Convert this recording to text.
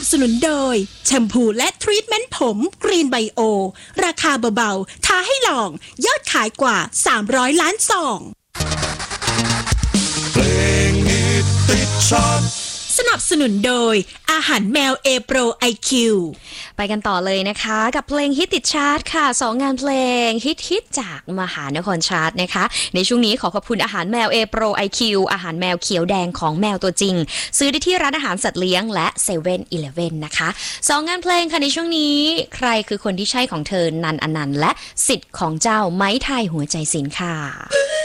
สนุนโดยแชมพูและทรีทเมนต์ผมกรีนไบโอราคาเบาๆท้าให้ลองยอดขายกว่า300ล้านซองเพลงฮิตติดชาร์ตสนับสนุนโดยอาหารแมวเอโปร IQ ไปกันต่อเลยนะคะกับเพลงฮิตติดชาร์ตค่ะ2งานเพลงฮิตจากมหานครชาร์ตนะคะในช่วงนี้ขอขอบคุณอาหารแมวเอโปร IQ อาหารแมวเขียวแดงของแมวตัวจริงซื้อได้ที่ร้านอาหารสัตว์เลี้ยงและ7-Eleven นะคะ2งานเพลงค่ะในช่วงนี้ใครคือคนที่ใช่ของเธอนันอนันต์และสิทธิ์ของเจ้าไม้ไทยหัวใจศิลป์ค่ะ